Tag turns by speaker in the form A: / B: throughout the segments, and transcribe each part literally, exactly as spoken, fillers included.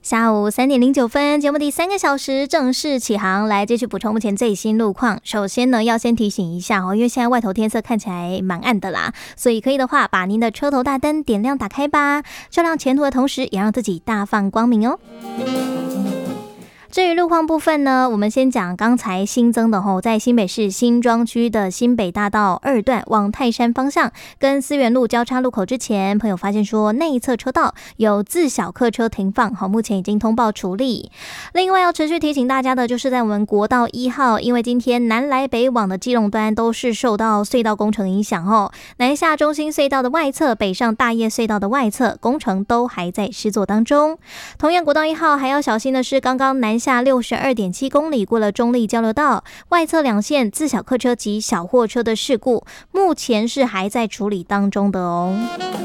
A: 下午三点零九分，节目第三个小时正式起航，来继续补充目前最新路况。首先呢，要先提醒一下哦，因为现在外头天色看起来蛮暗的啦，所以可以的话，把您的车头大灯点亮打开吧，照亮前途的同时，也让自己大放光明哦。至于路况部分呢，我们先讲刚才新增的吼，在新北市新庄区的新北大道二段往泰山方向跟思源路交叉路口之前，朋友发现说内侧车道有自小客车停放，好，目前已经通报处理。另外要持续提醒大家的就是在我们国道一号，因为今天南来北往的基隆端都是受到隧道工程影响哦，南下中心隧道的外侧、北上大叶隧道的外侧工程都还在施作当中。同样国道一号还要小心的是，刚刚南下六十二点七公里过了中立交流道，外侧两线自小客车及小货车的事故，目前是还在处理当中的哦。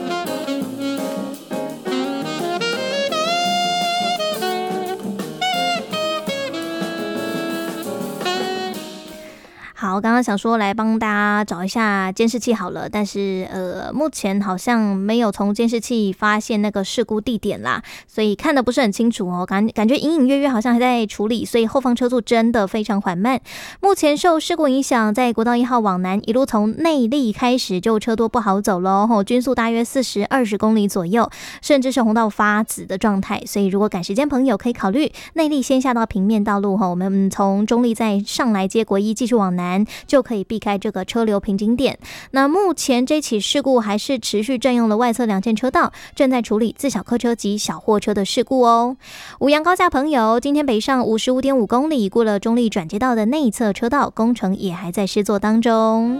A: 好，刚刚想说来帮大家找一下监视器好了，但是呃，目前好像没有从监视器发现那个事故地点啦，所以看得不是很清楚哦，感感觉隐隐约约好像还在处理，所以后方车速真的非常缓慢。目前受事故影响，在国道一号往南一路从内坜开始就车多不好走咯，吼，均速大约四十二十公里左右，甚至是红到发紫的状态，所以如果赶时间朋友可以考虑内坜先下到平面道路，我们从中坜再上来接国一继续往南，就可以避开这个车流瓶颈点。那目前这起事故还是持续占用了外侧两线车道，正在处理自小客车及小货车的事故哦。五杨高架朋友，今天北上五十五点五公里过了中坜转接道的内侧车道，工程也还在施作当中。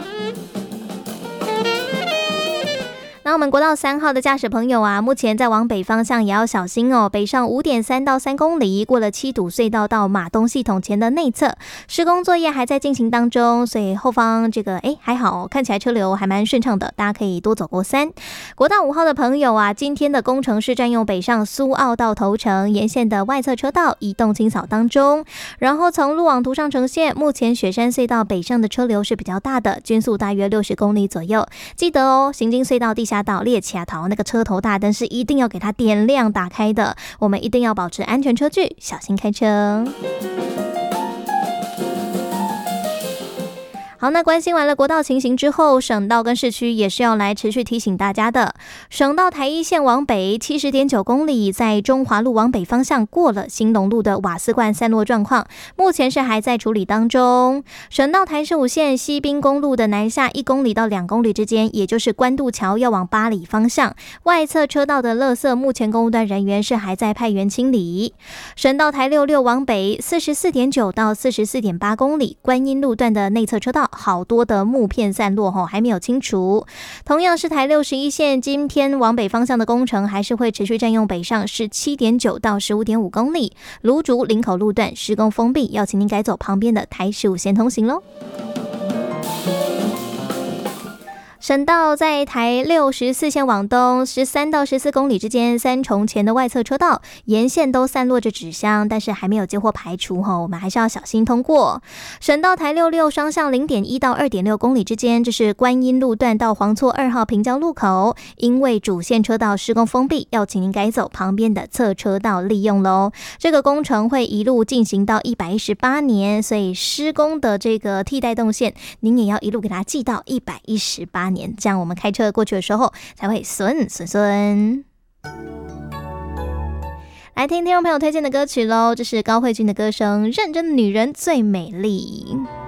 A: 那我们国道三号的驾驶朋友啊，目前在往北方向也要小心哦。北上五点三到三公里，过了七堵隧道到马东系统前的内侧，施工作业还在进行当中，所以后方这个哎还好，看起来车流还蛮顺畅的，大家可以多走过三。国道五号的朋友啊，今天的工程是占用北上苏澳到头城沿线的外侧车道移动清扫当中，然后从路网图上呈现，目前雪山隧道北上的车流是比较大的，均速大约六十公里左右。记得哦，行经隧道地下道列卡桃那个车头大灯是一定要给它点亮打开的，我们一定要保持安全车距，小心开车。好，那关心完了国道情形之后，省道跟市区也是要来持续提醒大家的。省道台一线往北 七十点九公里，在中华路往北方向过了兴隆路的瓦斯罐散落状况，目前是还在处理当中。省道台十五线西滨公路的南下一公里到两公里之间，也就是关渡桥要往八里方向，外侧车道的垃圾，目前公务段人员是还在派员清理。省道台六六往北 四十四点九到四十四点八公里，观音路段的内侧车道好多的木片散落还没有清除。同样是台六十一线今天往北方向的工程还是会持续占用北上十七点九到十五点五公里，芦竹林口路段施工封闭，要请您改走旁边的台十五线通行咯。省道在台六十四线往东十三到十四公里之间，三重前的外侧车道沿线都散落着纸箱，但是还没有接获排除，我们还是要小心通过。省道台六六双向 零点一到二点六公里之间，这是观音路段到黄厝二号平交路口，因为主线车道施工封闭，要请您改走旁边的侧车道利用咯。这个工程会一路进行到一百一十八年，所以施工的这个替代动线您也要一路给它记到一百一十八年，这样我们开车过去的时候才会顺顺顺。来听听众朋友推荐的歌曲咯，这是高慧君的歌声《认真的女人最美丽》。